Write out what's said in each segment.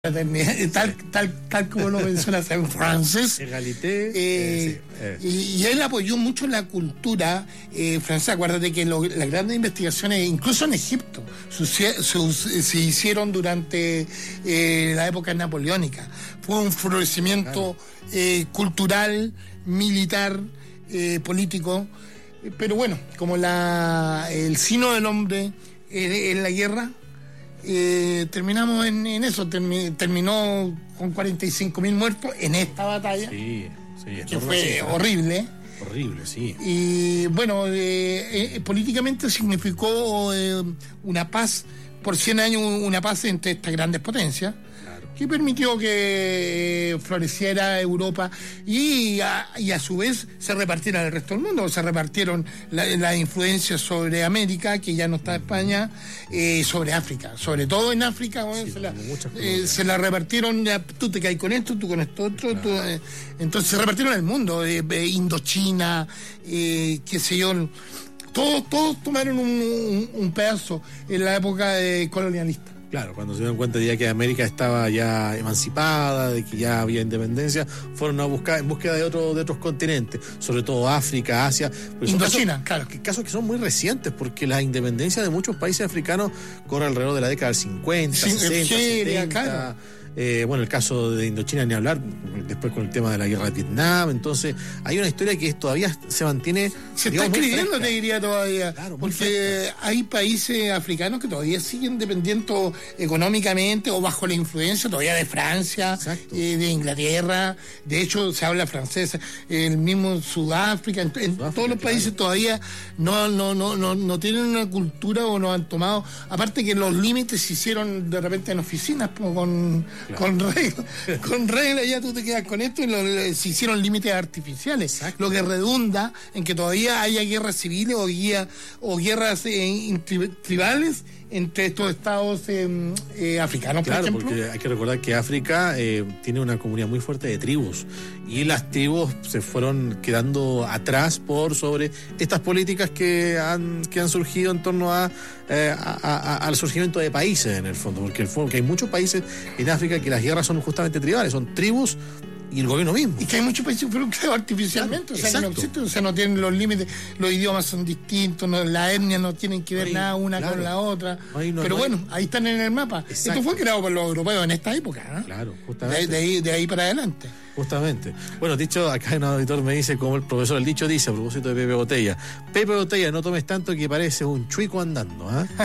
tal como lo mencionas en francés. Egalité. Y él apoyó mucho la cultura francesa. Acuérdate que las grandes investigaciones, incluso en Egipto, se hicieron durante la época napoleónica. Fue un florecimiento cultural, militar, político. Pero bueno, como el sino del hombre es la guerra, terminamos en eso. Terminó con 45.000 muertos en esta batalla, que fue horrible. Horrible, sí. Y bueno, políticamente significó una paz por 100 años, una paz entre estas grandes potencias, que permitió que floreciera Europa y a su vez se repartiera el resto del mundo. Se repartieron la influencia sobre América, que ya no está España, sobre África, sobre todo en África. Se la repartieron, ya, tú te caes con esto, tú con esto otro, entonces se repartieron el mundo, Indochina, qué sé yo. Todos tomaron un pedazo en la época colonialista. Claro, cuando se dieron cuenta ya que América estaba ya emancipada, de que ya había independencia, fueron a buscar en búsqueda de otros continentes, sobre todo África, Asia. Indochina, claro. Casos que son muy recientes, porque la independencia de muchos países africanos corre alrededor de la década del 50, 60, 70. Claro. Bueno, el caso de Indochina ni hablar, después con el tema de la guerra de Vietnam. Entonces hay una historia que todavía se mantiene, se está escribiendo, te diría, todavía, claro, porque hay países africanos que todavía siguen dependiendo económicamente o bajo la influencia todavía de Francia, de Inglaterra. De hecho se habla francés, el mismo Sudáfrica, en todos los países todavía no tienen una cultura, o no han tomado, aparte que los límites se hicieron de repente en oficinas con reglas, ya tú te quedas con esto, y se hicieron límites artificiales. Lo que redunda en que todavía haya guerras civiles o guerras tribales entre estos estados africanos, por ejemplo. Porque hay que recordar que África tiene una comunidad muy fuerte de tribus, y las tribus se fueron quedando atrás sobre estas políticas que han surgido en torno al surgimiento de países, en el fondo, porque hay muchos países en África que las guerras son justamente tribales, son tribus y el gobierno mismo. Y que hay muchos países que fueron creados artificialmente, que no existen, no tienen los límites, los idiomas son distintos, la etnia no tienen que ver nada una con la otra. Pero bueno, ahí están en el mapa. Esto fue creado por los europeos en esta época, ¿no? Claro, justamente. De ahí para adelante. Justamente. Bueno, dicho, acá un auditor me dice, como el profesor el dicho dice, a propósito de Pepe Botella: Pepe Botella, no tomes tanto que parece un chuico andando,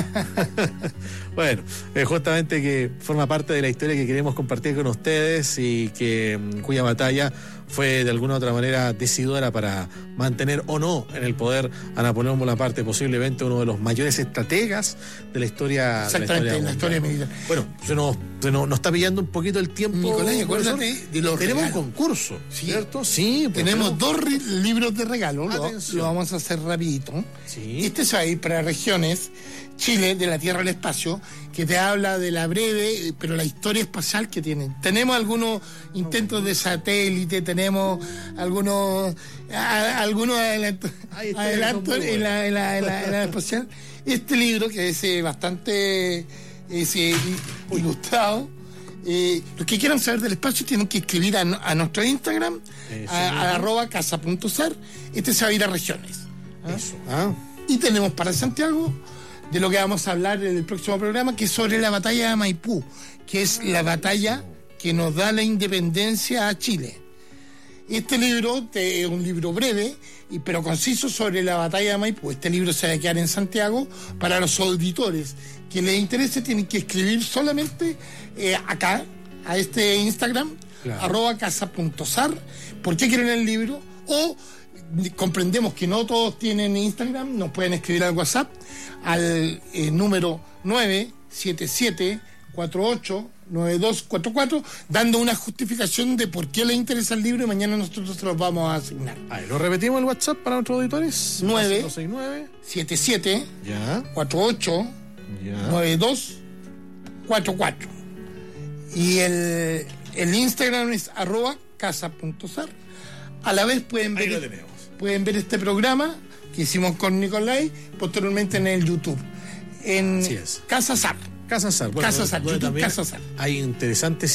Bueno, justamente que forma parte de la historia que queremos compartir con ustedes, y cuya batalla fue de alguna u otra manera decidora para mantener o no en el poder a Napoleón Bonaparte, posiblemente uno de los mayores estrategas de la historia. Exactamente, en la historia militar. Bueno, se nos está pillando un poquito el tiempo. Nicolás, acuérdate de los tenemos regalos. Un concurso, ¿cierto? Sí, tenemos 2 libros de regalo. Lo vamos a hacer rapidito. Sí. Este se va a ir para regiones Chile, de la Tierra al Espacio, que te habla de la breve, pero la historia espacial que tienen. Tenemos algunos intentos de satélite, tenemos algunos adelantos en la espacial. Este libro, que es bastante ilustrado, los que quieran saber del espacio tienen que escribir a nuestro Instagram, a @casa.sar. Este se va a ir a regiones. Y tenemos para Santiago, de lo que vamos a hablar en el próximo programa, que es sobre la batalla de Maipú, que es la batalla que nos da la independencia a Chile. Este libro es un libro breve, pero conciso, sobre la batalla de Maipú. Este libro se va a quedar en Santiago. Para los auditores que les interese, tienen que escribir solamente acá, a este Instagram, @casa.sar, por qué quieren el libro, o comprendemos que no todos tienen Instagram, nos pueden escribir al WhatsApp al número 977-489244, dando una justificación de por qué les interesa el libro, y mañana nosotros se los vamos a asignar. ¿Lo repetimos el WhatsApp para nuestros auditores? 977-489244. Y el Instagram es @casa.sar. A la vez pueden ver este programa que hicimos con Nicolás posteriormente en el YouTube, en Casa SAR. Casa Sar. Casa Sar, donde YouTube también Casa Sar. hay interesantes